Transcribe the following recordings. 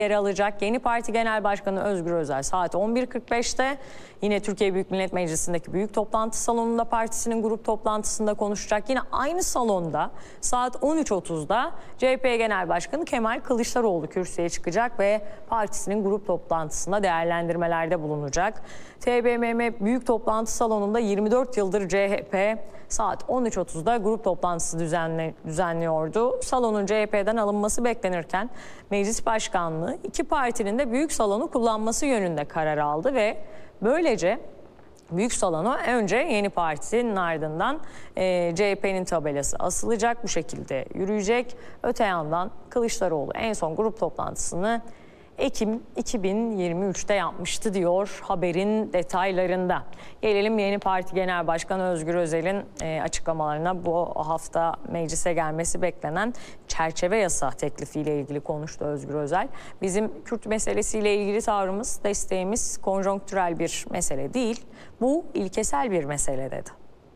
yer alacak. Yeni Parti Genel Başkanı Özgür Özel saat 11.45'te yine Türkiye Büyük Millet Meclisi'ndeki büyük toplantı salonunda partisinin grup toplantısında konuşacak. Yine aynı salonda saat 13.30'da CHP Genel Başkanı Kemal Kılıçdaroğlu kürsüye çıkacak ve partisinin grup toplantısında değerlendirmelerde bulunacak. TBMM büyük toplantı salonunda 24 yıldır CHP saat 13.30'da grup toplantısı düzenliyordu. Salonun CHP'den alınması beklenirken Meclis Başkanlığı iki partinin de büyük salonu kullanması yönünde karar aldı ve böylece büyük salonu önce Yeni Parti'nin ardından CHP'nin tabelası asılacak, bu şekilde yürüyecek. Öte yandan Kılıçdaroğlu en son grup toplantısını Ekim 2023'te yapmıştı diyor haberin detaylarında. Gelelim Yeni Parti Genel Başkanı Özgür Özel'in açıklamalarına. Bu hafta meclise gelmesi beklenen çerçeve yasa teklifiyle ilgili konuştu Özgür Özel. Bizim Kürt meselesiyle ilgili tavrımız, desteğimiz konjonktürel bir mesele değil. Bu ilkesel bir mesele dedi.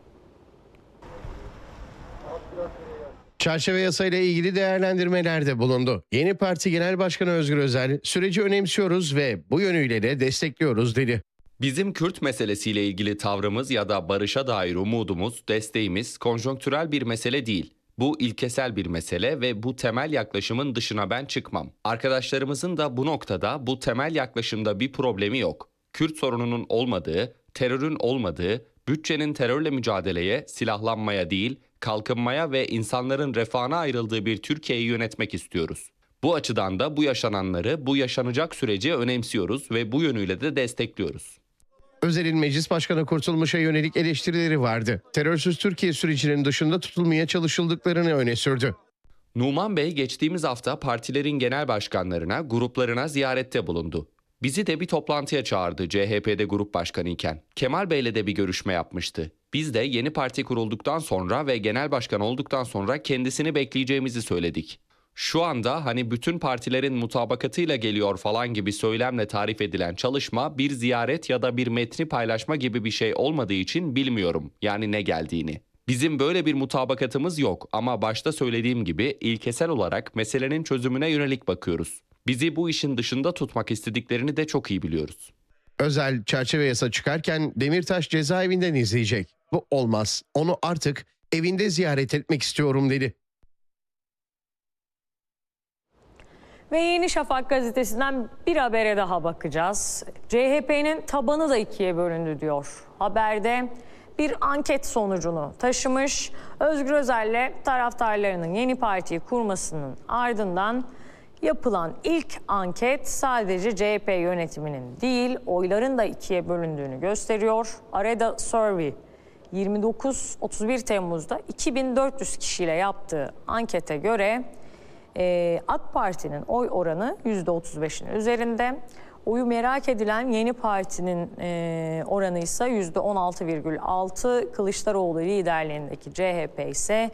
Çerçeve yasayla ilgili değerlendirmelerde bulundu. Yeni Parti Genel Başkanı Özgür Özel, süreci önemsiyoruz ve bu yönüyle de destekliyoruz dedi. Bizim Kürt meselesiyle ilgili tavrımız ya da barışa dair umudumuz, desteğimiz konjonktürel bir mesele değil. Bu ilkesel bir mesele ve bu temel yaklaşımın dışına ben çıkmam. Arkadaşlarımızın da bu noktada bu temel yaklaşımda bir problemi yok. Kürt sorununun olmadığı, terörün olmadığı, bütçenin terörle mücadeleye, silahlanmaya değil, kalkınmaya ve insanların refahına ayrıldığı bir Türkiye'yi yönetmek istiyoruz. Bu açıdan da bu yaşananları, bu yaşanacak süreci önemsiyoruz ve bu yönüyle de destekliyoruz. Özel'in Meclis Başkanı Kurtulmuş'a yönelik eleştirileri vardı. Terörsüz Türkiye sürecinin dışında tutulmaya çalışıldıklarını öne sürdü. Numan Bey geçtiğimiz hafta partilerin genel başkanlarına, gruplarına ziyarette bulundu. Bizi de bir toplantıya çağırdı CHP'de grup başkanı iken. Kemal Bey'le de bir görüşme yapmıştı. Biz de yeni parti kurulduktan sonra ve genel başkan olduktan sonra kendisini bekleyeceğimizi söyledik. Şu anda hani bütün partilerin mutabakatıyla geliyor falan gibi söylemle tarif edilen çalışma bir ziyaret ya da bir metni paylaşma gibi bir şey olmadığı için bilmiyorum yani ne geldiğini. Bizim böyle bir mutabakatımız yok ama başta söylediğim gibi ilkesel olarak meselenin çözümüne yönelik bakıyoruz. Bizi bu işin dışında tutmak istediklerini de çok iyi biliyoruz. Özel çerçeve yasa çıkarken Demirtaş cezaevinden izleyecek. Bu olmaz. Onu artık evinde ziyaret etmek istiyorum dedi. Ve Yeni Şafak gazetesinden bir habere daha bakacağız. CHP'nin tabanı da ikiye bölündü diyor. Haberde bir anket sonucunu taşımış. Özgür Özel'le taraftarlarının yeni partiyi kurmasının ardından yapılan ilk anket sadece CHP yönetiminin değil, oyların da ikiye bölündüğünü gösteriyor. Areda Survey 29-31 Temmuz'da 2400 kişiyle yaptığı ankete göre AK Parti'nin oy oranı %35'in üzerinde. Oyu merak edilen Yeni Parti'nin oranı ise %16,6. Kılıçdaroğlu liderliğindeki CHP ise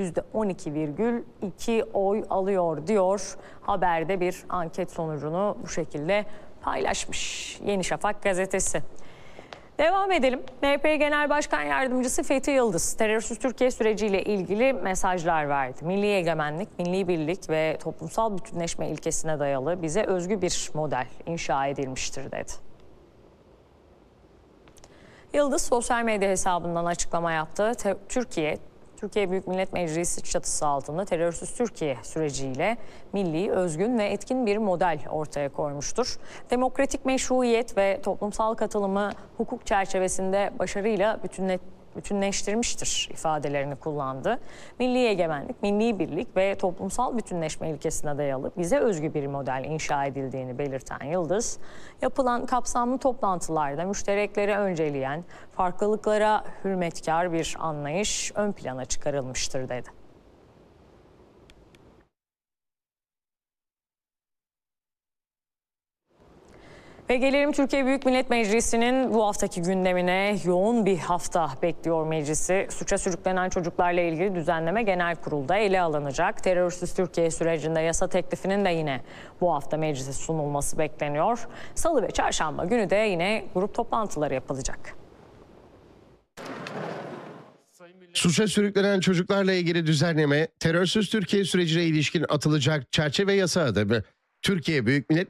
%12,2 oy alıyor diyor. Haberde bir anket sonucunu bu şekilde paylaşmış Yeni Şafak gazetesi. Devam edelim. MHP Genel Başkan Yardımcısı Fethi Yıldız, terörsüz Türkiye süreciyle ilgili mesajlar verdi. Milli egemenlik, milli birlik ve toplumsal bütünleşme ilkesine dayalı bize özgü bir model inşa edilmiştir dedi. Yıldız sosyal medya hesabından açıklama yaptı. Türkiye Büyük Millet Meclisi çatısı altında terörsüz Türkiye süreciyle milli, özgün ve etkin bir model ortaya koymuştur. Demokratik meşruiyet ve toplumsal katılımı hukuk çerçevesinde başarıyla bütünleştirmiştir ifadelerini kullandı. Milli egemenlik, milli birlik ve toplumsal bütünleşme ilkesine dayalı bize özgü bir model inşa edildiğini belirten Yıldız, yapılan kapsamlı toplantılarda müşterekleri önceleyen, farklılıklara hürmetkar bir anlayış ön plana çıkarılmıştır dedi. Ve gelelim Türkiye Büyük Millet Meclisi'nin bu haftaki gündemine. Yoğun bir hafta bekliyor meclisi. Suça sürüklenen çocuklarla ilgili düzenleme genel kurulda ele alınacak. Terörsüz Türkiye sürecinde yasa teklifinin de yine bu hafta meclise sunulması bekleniyor. Salı ve çarşamba günü de yine grup toplantıları yapılacak. Suça sürüklenen çocuklarla ilgili düzenleme, terörsüz Türkiye sürecine ilişkin atılacak çerçeve yasa adımı. Türkiye Büyük Millet